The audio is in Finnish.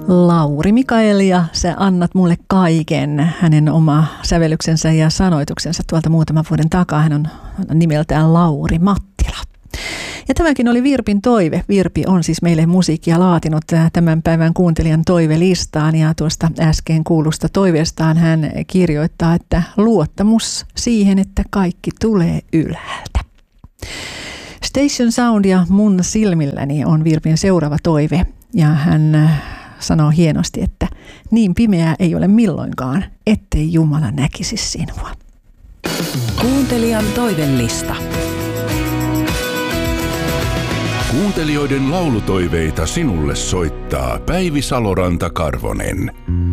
Lauri Mikael ja sä annat mulle kaiken. Hänen oma sävellyksensä ja sanoituksensa tuolta muutaman vuoden takaa. Hän on nimeltään Lauri Mattila. Ja tämäkin oli Virpin toive. Virpi on siis meille musiikkia laatinut tämän päivän kuuntelijan toivelistaan. Ja tuosta äsken kuulusta toiveestaan hän kirjoittaa, että luottamus siihen, että kaikki tulee ylhäältä. Station Sound ja mun silmilläni on Virpin seuraava toive. Ja hän sanoo hienosti, että niin pimeää ei ole milloinkaan, ettei Jumala näkisi sinua. Kuuntelijan toivelista. Kuuntelijoiden laulutoiveita sinulle soittaa Päivi Saloranta-Karvonen.